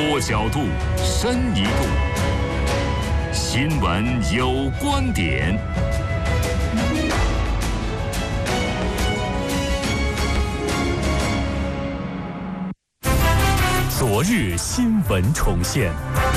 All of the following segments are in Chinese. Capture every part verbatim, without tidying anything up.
多角度，深一步。新闻有观点。昨日新闻重现。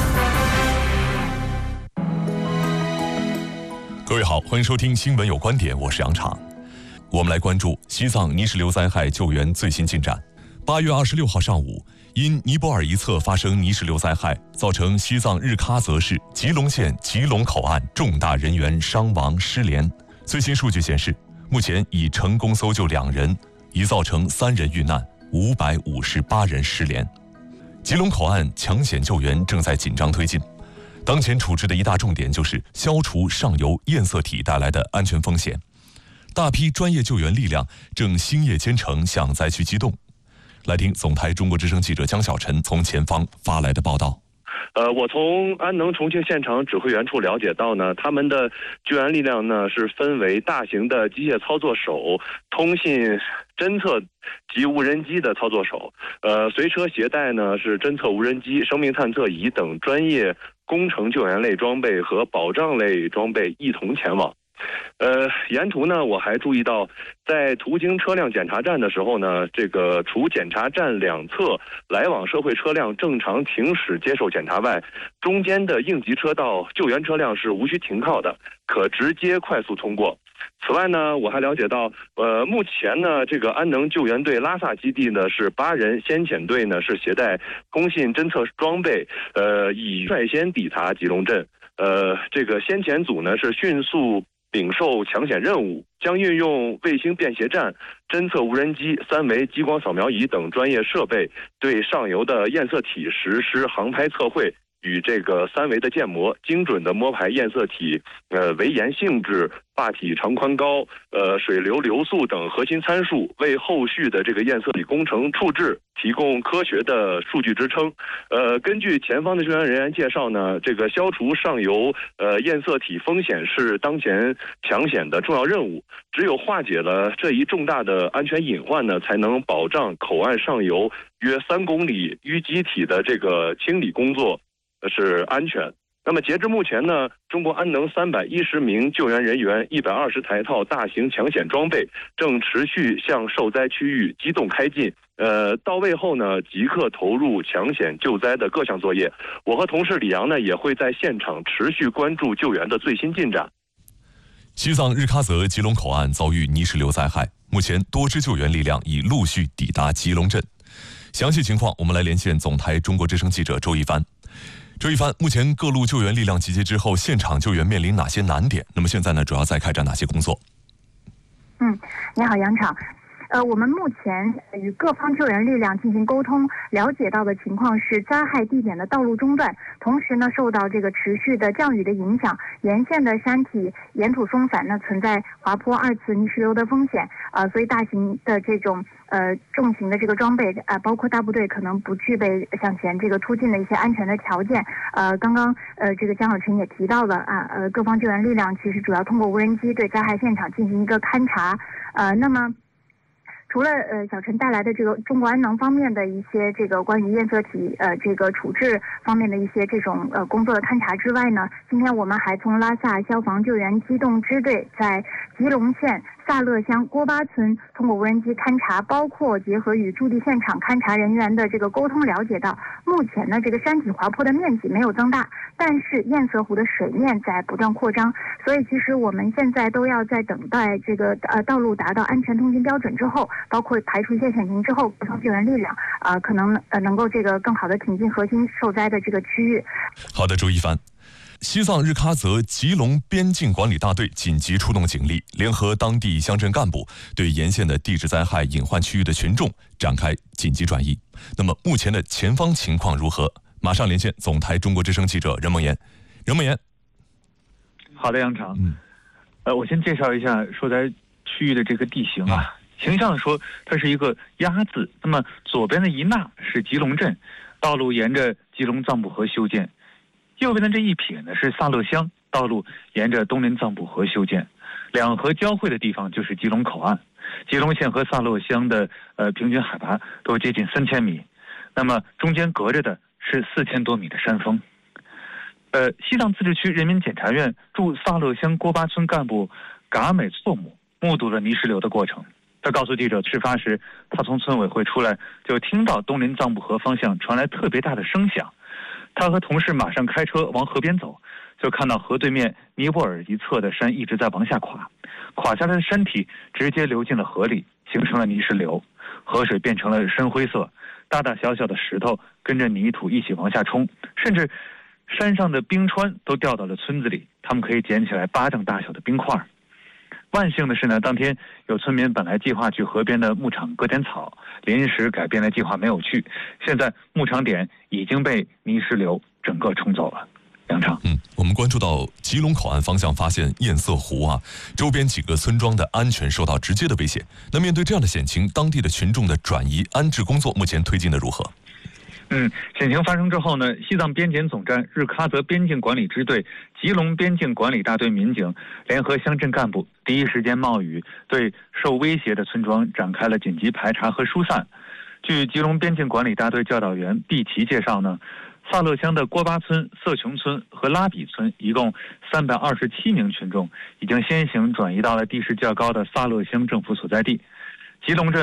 各位好，欢迎收听新闻有观点，我是杨昶。我们来关注西藏泥石流灾害救援最新进展。八月二十六号上午，因尼泊尔一侧发生泥石流灾害，造成西藏日喀则市吉隆县吉隆口岸重大人员伤亡失联。最新数据显示，目前已成功搜救两人，已造成三人遇难，五百五十八人失联。吉隆口岸抢险救援正在紧张推进。当前处置的一大重点就是消除上游验色体带来的安全风险。大批专业救援力量正星夜兼程向灾区机动。来听总台中国之声记者江小晨从前方发来的报道。 呃，我从安能重庆现场指挥员处了解到呢，他们的救援力量呢是分为大型的机械操作手、通信侦测及无人机的操作手，呃，随车携带呢是侦测无人机、生命探测仪等专业工程救援类装备和保障类装备一同前往。呃，沿途呢，我还注意到，在途经车辆检查站的时候呢，这个除检查站两侧来往社会车辆正常停驶接受检查外，中间的应急车道救援车辆是无需停靠的，可直接快速通过。此外呢，我还了解到，呃，目前呢，这个安能救援队拉萨基地呢是八人，先遣队呢是携带通信侦测装备，呃，已率先抵达吉隆镇。呃，这个先遣组呢是迅速领受抢险任务，将运用卫星便携站、侦测无人机、三维激光扫描仪等专业设备，对上游的验色体实施航拍测绘与这个三维的建模，精准的摸排验色体呃围岩性质、坝体长宽高、呃水流流速等核心参数，为后续的这个验色体工程处置提供科学的数据支撑。呃，根据前方的救援人员介绍呢，这个消除上游呃验色体风险是当前抢险的重要任务。只有化解了这一重大的安全隐患呢，才能保障口岸上游约三公里淤积体的这个清理工作是安全。那么截至目前呢，中国安能三百一十名救援人员、一百二十台套大型抢险装备正持续向受灾区域机动开进。呃，到位后呢，即刻投入抢险救灾的各项作业。我和同事李阳呢，也会在现场持续关注救援的最新进展。 西藏日喀则吉隆口岸遭遇泥石流灾害，目前多支救援力量已陆续抵达吉隆镇。详细情况，我们来连线总台中国之声记者周一帆。周一帆，目前各路救援力量集结之后，现场救援面临哪些难点？那么现在呢，主要在开展哪些工作？ 嗯，你好，杨昶。呃，我们目前与各方救援力量进行沟通，了解到的情况是灾害地点的道路中断，同时呢，受到这个持续的降雨的影响，沿线的山体岩土松散呢，存在滑坡、二次泥石流的风险。呃，所以大型的这种呃重型的这个装备啊、呃，包括大部队可能不具备向前这个突进的一些安全的条件。呃，刚刚呃这个江小晨也提到了啊，呃各方救援力量其实主要通过无人机对灾害现场进行一个勘察。呃，那么除了呃小陈带来的这个中国安能方面的一些这个关于验色体呃这个处置方面的一些这种呃工作的勘察之外呢，今天我们还从拉萨消防救援机动支队在吉隆县萨勒乡郭巴村通过无人机勘察，包括结合与驻地现场勘察人员的这个沟通，了解到目前呢这个山体滑坡的面积没有增大，但是堰塞湖的水面在不断扩张，所以其实我们现在都要在等待这个呃道路达到安全通行标准之后，包括排除一些险情之后，各方救援力量啊、呃、可能呃能够这个更好的挺进核心受灾的这个区域。 好的，周一帆。西藏日喀则吉隆边境管理大队紧急出动警力，联合当地乡镇干部，对沿线的地质灾害隐患区域的群众展开紧急转移。那么目前的前方情况如何？马上连线总台中国之声记者任梦妍。任梦妍。 好的，杨昶。嗯，呃，我先介绍一下受灾区域的这个地形啊。形象的说，它是一个鸭字。那么左边的一捺是吉隆镇，道路沿着吉隆藏布河修建。右边的这一撇呢是萨勒乡，道路沿着东林藏布河修建，两河交汇的地方就是吉隆口岸。吉隆县和萨勒乡的呃平均海拔都接近三千米，那么中间隔着的是四千多米的山峰。呃，西藏自治区人民检察院驻萨勒乡郭巴村干部噶美措姆目睹了泥石流的过程。他告诉记者，事发时他从村委会出来，就听到东林藏布河方向传来特别大的声响。他和同事马上开车往河边走，就看到河对面尼泊尔一侧的山一直在往下垮，垮下来的山体直接流进了河里，形成了泥石流，河水变成了深灰色，大大小小的石头跟着泥土一起往下冲，甚至山上的冰川都掉到了村子里，他们可以捡起来巴掌大小的冰块。万幸的是呢，当天有村民本来计划去河边的牧场割点草，临时改变了计划没有去。现在牧场点已经被泥石流整个冲走了。杨畅， 嗯，我们关注到吉隆口岸方向发现堰塞湖啊，周边几个村庄的安全受到直接的威胁。那面对这样的险情，当地的群众的转移安置工作目前推进的如何？ 嗯，险情发生之后呢，西藏边检总站日喀则边境管理支队、吉隆边境管理大队民警联合乡镇干部第一时间冒雨对受威胁的村庄展开了紧急排查和疏散。据吉隆边境管理大队教导员毕奇介绍呢，萨勒乡的郭巴村、色琼村和拉比村一共三百二十七名群众已经先行转移到了地势较高的萨勒乡政府所在地。吉隆镇